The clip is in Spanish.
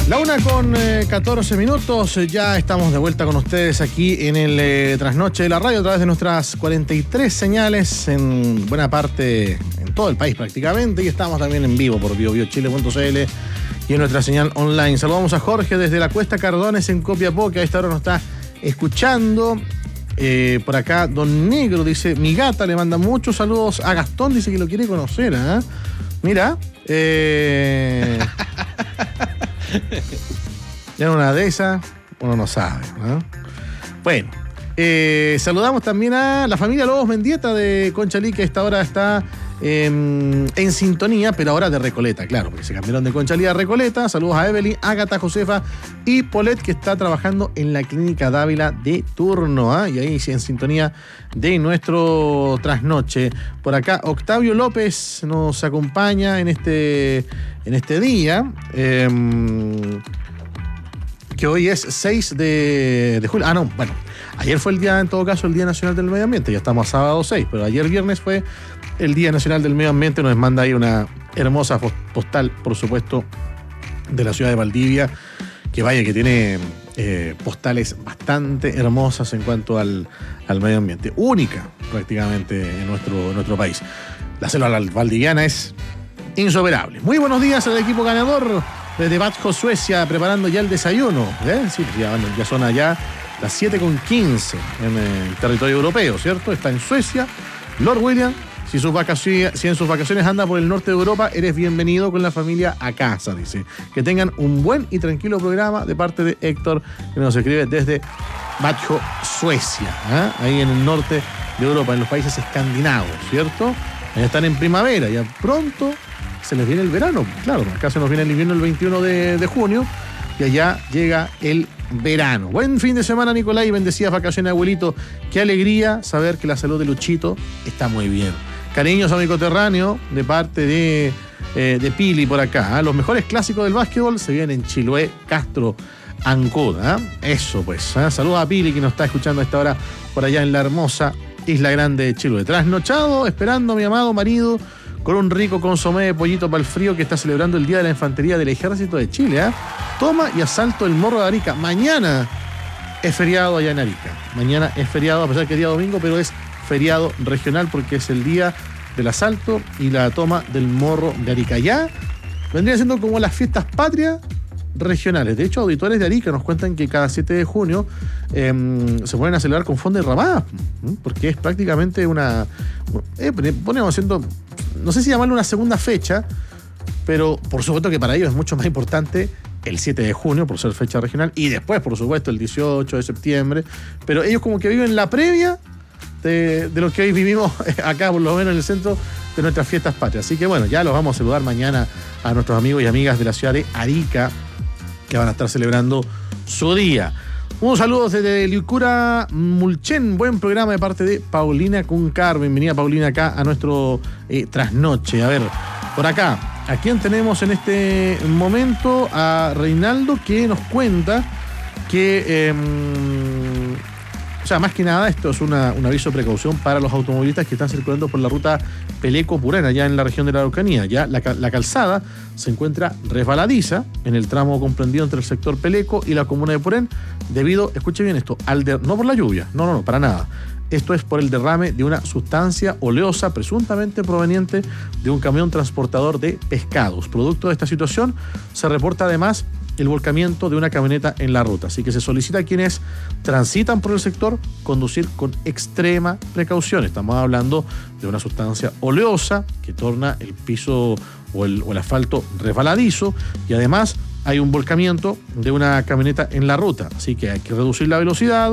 La 1:14, ya estamos de vuelta con ustedes aquí en el Trasnoche de la Radio a través de nuestras 43 señales en buena parte, en todo el país prácticamente, y estamos también en vivo por biobiochile.cl y en nuestra señal online. Saludamos a Jorge desde la Cuesta Cardones en Copiapó, que a esta hora nos está escuchando. Por acá Don Negro dice, mi gata le manda muchos saludos a Gastón, dice que lo quiere conocer, ¿eh? Mira, ya en una de esas uno no sabe, ¿no? Bueno, saludamos también a la familia Lobos Mendieta de Conchalí, que a esta hora está en sintonía, pero ahora de Recoleta, claro, porque se cambiaron de Conchalí a Recoleta. Saludos a Evelyn, Ágata, Josefa y Polet, que está trabajando en la Clínica Dávila de turno, ¿eh? Y ahí sí, en sintonía de nuestro trasnoche. Por acá Octavio López nos acompaña en este día, que hoy es 6 de julio. Ah, no, bueno, ayer fue el día, en todo caso, el Día Nacional del Medio Ambiente. Ya estamos a sábado 6, pero ayer viernes fue el Día Nacional del Medio Ambiente. Nos manda ahí una hermosa postal, por supuesto, de la ciudad de Valdivia, que vaya, que tiene postales bastante hermosas en cuanto al medio ambiente. Única, prácticamente, en nuestro país. La selva valdiviana es insuperable. Muy buenos días al equipo ganador desde Vadsjö, Suecia, preparando ya el desayuno. Sí, ya son allá las 7:15 en el territorio europeo, ¿cierto? Está en Suecia. Lord William, si en sus vacaciones anda por el norte de Europa, eres bienvenido con la familia a casa, dice. Que tengan un buen y tranquilo programa de parte de Héctor, que nos escribe desde Vadsjö, Suecia, ¿eh? Ahí en el norte de Europa, en los países escandinavos, ¿cierto? Ahí están en primavera, ya pronto se les viene el verano. Claro, acá se nos viene el invierno el 21 de junio y allá llega el verano. Buen fin de semana, Nicolás, y bendecidas vacaciones, abuelito. Qué alegría saber que la salud de Luchito está muy bien. Cariños a mi coterráneo de parte de Pili por acá, ¿eh? Los mejores clásicos del básquetbol se vienen en Chiloé, Castro, Ancud, ¿eh? Eso pues, ¿eh? Saludos a Pili, que nos está escuchando a esta hora por allá en la hermosa Isla Grande de Chiloé. Trasnochado, esperando a mi amado marido con un rico consomé de pollito para el frío, que está celebrando el Día de la Infantería del Ejército de Chile, ¿eh? Toma y asalto el Morro de Arica. Mañana es feriado allá en Arica. Mañana es feriado, a pesar que es día domingo, pero es feriado regional porque es el día del asalto y la toma del Morro de Arica. Ya vendría siendo como las fiestas patrias regionales. De hecho, auditores de Arica nos cuentan que cada 7 de junio se ponen a celebrar con fonda y ramada, porque es prácticamente ponemos haciendo, no sé si llamarlo una segunda fecha, pero por supuesto que para ellos es mucho más importante el 7 de junio por ser fecha regional, y después, por supuesto, el 18 de septiembre, pero ellos como que viven la previa de lo que hoy vivimos acá, por lo menos en el centro de nuestras fiestas patrias. Así que bueno, ya los vamos a saludar mañana a nuestros amigos y amigas de la ciudad de Arica, que van a estar celebrando su día. Un saludo desde Licura Mulchen, buen programa de parte de Paulina Cuncar. Bienvenida, Paulina, acá a nuestro trasnoche. A ver, por acá, ¿a quién tenemos en este momento? A Reinaldo, que nos cuenta que, o sea, más que nada, esto es un aviso de precaución para los automovilistas que están circulando por la ruta Peleco-Purén, allá en la región de la Araucanía. Ya la calzada se encuentra resbaladiza en el tramo comprendido entre el sector Peleco y la comuna de Purén, debido, escuche bien esto, no por la lluvia, no, para nada. Esto es por el derrame de una sustancia oleosa presuntamente proveniente de un camión transportador de pescados. Producto de esta situación, se reporta además el volcamiento de una camioneta en la ruta. Así que se solicita a quienes transitan por el sector conducir con extrema precaución. Estamos hablando de una sustancia oleosa que torna el piso o el asfalto resbaladizo, y además hay un volcamiento de una camioneta en la ruta. Así que hay que reducir la velocidad,